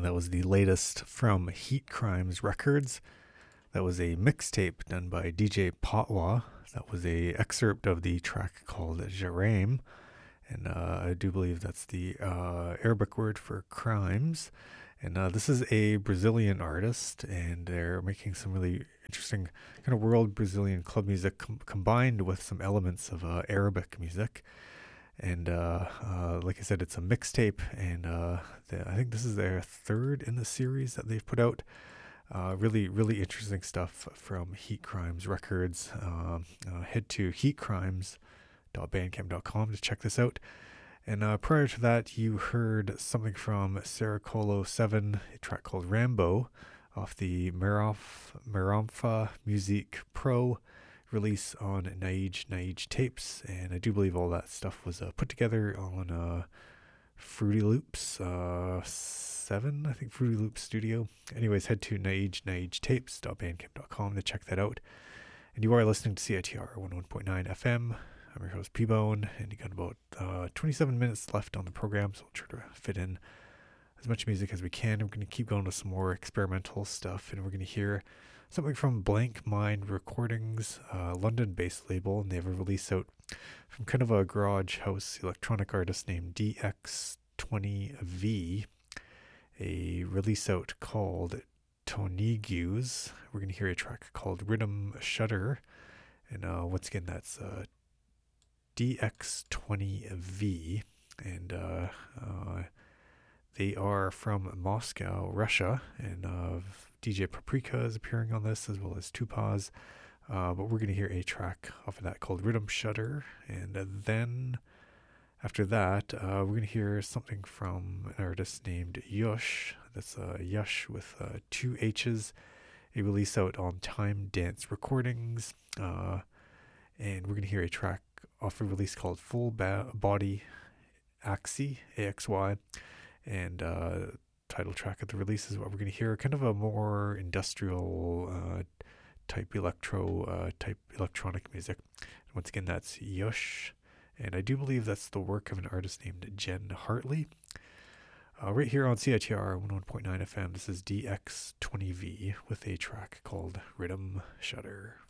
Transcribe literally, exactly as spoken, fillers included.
that was the latest from Heat Crimes Records. That was a mixtape done by D J Potwa. That was a excerpt of the track called Jaraim. And uh, I do believe that's the uh, Arabic word for crimes. And uh, this is a Brazilian artist, and they're making some really interesting kind of world Brazilian club music com- combined with some elements of uh, Arabic music. And uh, uh, like I said, it's a mixtape, and uh, the, I think this is their third in the series that they've put out. Uh, really, really interesting stuff from Heat Crimes Records. Um, uh, head to heat crimes dot bandcamp dot com to check this out. And uh, prior to that, you heard something from Saracolo seven, a track called Rambo, off the Maramf, Maramfa Music Pro release on Naij Naij Tapes. And I do believe all that stuff was uh, put together on uh, Fruity Loops uh, seven, I think Fruity Loops Studio. Anyways, head to naij naij tapes dot bandcamp dot com to check that out. And you are listening to C I T R one oh one point nine F M. I'm your host, P-Bone, and you got about uh, twenty-seven minutes left on the program, so I'll try to fit in as much music as we can. We're going to keep going with some more experimental stuff, and we're going to hear something from Blank Mind Recordings, a London-based label, and they have a release out from kind of a garage house electronic artist named D X twenty V, a release out called Tonigues. We're going to hear a track called Rhythm Shudder, and uh, once again, that's uh, D X twenty V, and uh, uh, they are from Moscow, Russia, and uh, D J Paprika is appearing on this, as well as Tupaz, uh, but we're going to hear a track off of that called Rhythm Shudder, and uh, then after that, uh, we're going to hear something from an artist named Yush. That's uh, Yush with uh, two H's, a release out on Time Dance Recordings, uh, and we're going to hear a track off a release called Full ba- Body Axy, A X Y, and uh, title track of the release is what we're going to hear, kind of a more industrial uh, type electro uh, type electronic music. And once again, that's Yush, and I do believe that's the work of an artist named Jen Hartley. Uh, right here on C I T R one oh one point nine F M, this is D X twenty V with a track called Rhythm Shudder.